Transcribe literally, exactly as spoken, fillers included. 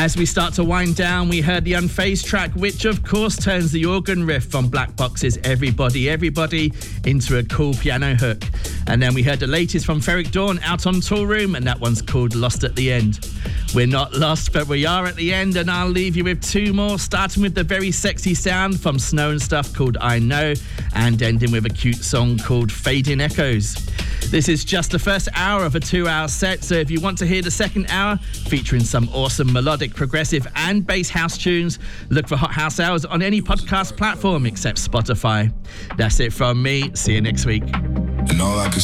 As we start to wind down, we heard the Unfazed track, which of course turns the organ riff from Black Box's Everybody, Everybody into a cool piano hook. And then we heard the latest from Ferric Dawn, Out on Tool Room, and that one's called Lost at the End. We're not lost, but we are at the end, and I'll leave you with two more, starting with the very sexy sound from Snow and Stuff called I Know, and ending with a cute song called Fading Echoes. This is just the first hour of a two-hour set, so if you want to hear the second hour, featuring some awesome melodic, progressive and bass house tunes, look for Hot House Hours on any podcast platform except Spotify. That's it from me. See you next week. And all I could